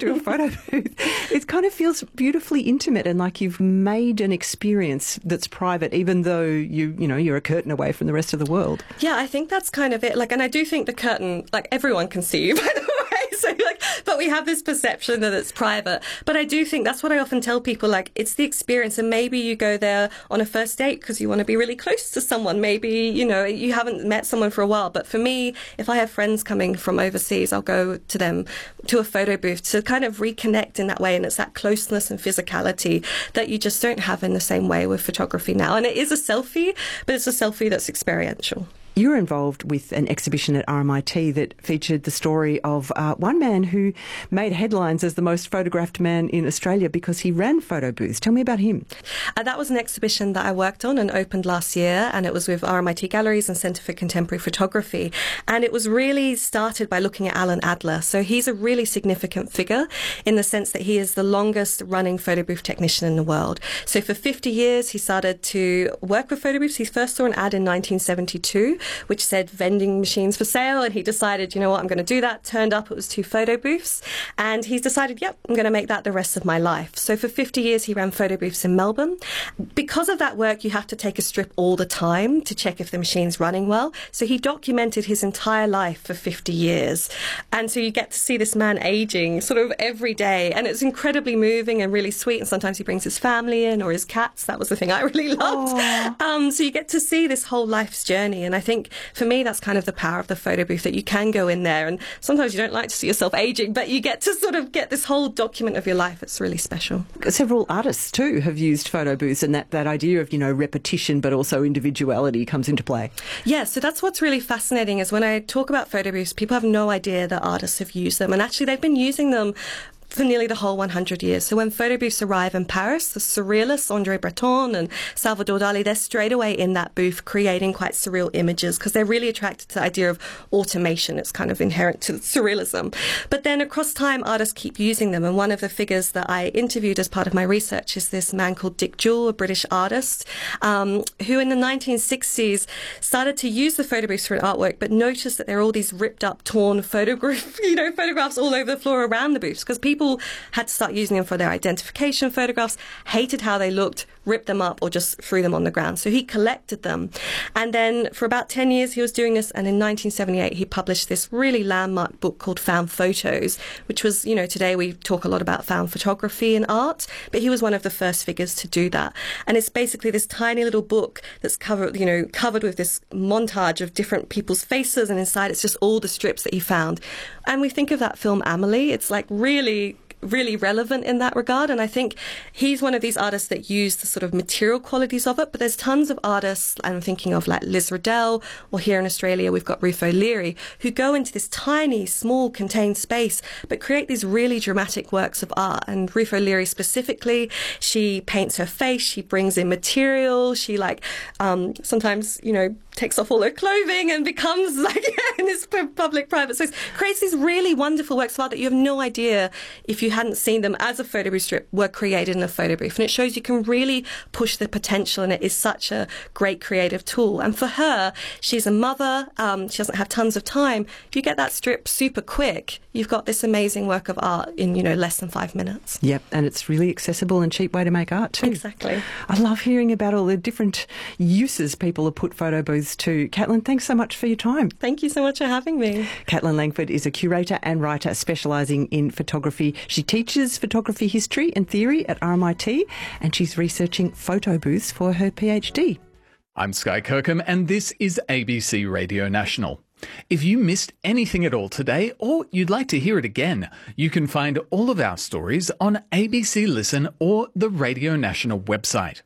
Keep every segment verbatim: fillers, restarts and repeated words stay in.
to a photo booth. It kind of feels beautifully intimate and like you've made an experience that's private, even though you, you know, you're a curtain away from the rest of the world. Yeah, I think that's kind of it. Like, and I do think the curtain, like, everyone can see you, by the way. So, like, but we have this perception that it's private. But I do think that's what I often tell people, like, it's the experience. And maybe you go there on a first date because you want to be really close to someone. Maybe, you know, you haven't met someone for a while. But for me, if I have friends coming from overseas, I'll go to them to a photo booth to kind of reconnect in that way. And it's that closeness and physicality that you just don't have in the same way with photography now. And it is a selfie, but it's a selfie that's experiential. You were involved with an exhibition at R M I T that featured the story of uh, one man who made headlines as the most photographed man in Australia because he ran photo booths. Tell me about him. Uh, that was an exhibition that I worked on and opened last year, and it was with R M I T Galleries and Centre for Contemporary Photography. And it was really started by looking at Alan Adler. So he's a really significant figure in the sense that he is the longest running photo booth technician in the world. So for fifty years, he started to work with photo booths. He first saw an ad in nineteen seventy-two which said vending machines for sale, and he decided, you know what, I'm going to do that. Turned up, it was two photo booths, and he's decided, yep, I'm going to make that the rest of my life. So for fifty years, he ran photo booths in Melbourne. Because of that work, you have to take a strip all the time to check if the machine's running well. So he documented his entire life for fifty years. And so you get to see this man aging sort of every day, and it's incredibly moving and really sweet. And sometimes he brings his family in or his cats. That was the thing I really loved. Um, so you get to see this whole life's journey. And I think for me, that's kind of the power of the photo booth, that you can go in there, and sometimes you don't like to see yourself aging, but you get to sort of get this whole document of your life. It's really special. Several artists too have used photo booths, and that, that idea of, you know, repetition but also individuality comes into play. Yeah, so that's what's really fascinating is when I talk about photo booths, people have no idea that artists have used them, and actually they've been using them for nearly the whole one hundred years. So when photo booths arrive in Paris, the surrealists, André Breton and Salvador Dali, they're straight away in that booth creating quite surreal images because they're really attracted to the idea of automation. It's kind of inherent to surrealism. But then across time, artists keep using them. And one of the figures that I interviewed as part of my research is this man called Dick Jewell, a British artist, um, who in the nineteen sixties started to use the photo booths for an artwork, but noticed that there are all these ripped up, torn photograph, you know, photographs all over the floor around the booths because people had to start using them for their identification photographs, hated how they looked, ripped them up or just threw them on the ground. So he collected them. And then for about ten years he was doing this, and in nineteen seventy-eight he published this really landmark book called Found Photos, which was, you know, today we talk a lot about found photography in art, but he was one of the first figures to do that. And it's basically this tiny little book that's covered, you know, covered with this montage of different people's faces, and inside it's just all the strips that he found. And we think of that film Amelie, it's like really really relevant in that regard. And I think he's one of these artists that use the sort of material qualities of it, but there's tons of artists, I'm thinking of like Liz Riddell, or here in Australia we've got Ruth O'Leary, who go into this tiny, small, contained space, but create these really dramatic works of art. And Ruth O'Leary specifically, she paints her face, she brings in material, she like um, sometimes, you know, takes off all her clothing and becomes like in this public private space, creates these really wonderful works of art that you have no idea, if you hadn't seen them as a photo booth strip, were created in a photo booth. And it shows you can really push the potential, and it is such a great creative tool. And for her, she's a mother, um, she doesn't have tons of time. If you get that strip super quick, you've got this amazing work of art in, you know, less than five minutes. Yep, and it's really accessible and cheap way to make art too. Exactly. I love hearing about all the different uses people have put photo booths to. Caitlin, thanks so much for your time. Thank you so much for having me. Caitlin Langford is a curator and writer specialising in photography. She teaches photography history and theory at R M I T, and she's researching photo booths for her PhD. I'm Sky Kirkham, and this is A B C Radio National. If you missed anything at all today, or you'd like to hear it again, you can find all of our stories on A B C Listen or the Radio National website.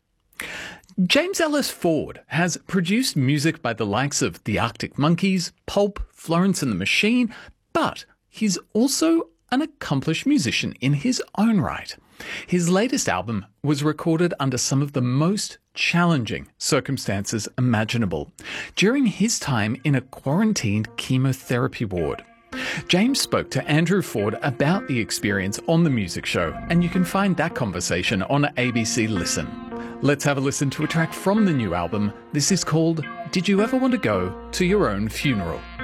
James Ellis Ford has produced music by the likes of the Arctic Monkeys, Pulp, Florence and the Machine, but he's also an accomplished musician in his own right. His latest album was recorded under some of the most challenging circumstances imaginable during his time in a quarantined chemotherapy ward. James spoke to Andrew Ford about the experience on The Music Show, and you can find that conversation on A B C Listen. Let's have a listen to a track from the new album. This is called Did You Ever Want to Go to Your Own Funeral?